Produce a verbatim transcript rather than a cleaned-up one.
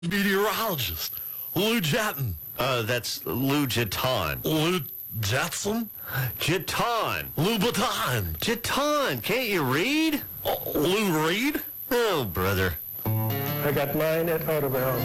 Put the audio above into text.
Meteorologist. Lou Jetton. Uh, that's Lou Jetton. Lou Jetson. Jetton. Lou Baton. Jetton. Can't you read? Oh, Lou Reed. Oh, brother. I got mine at Audubon.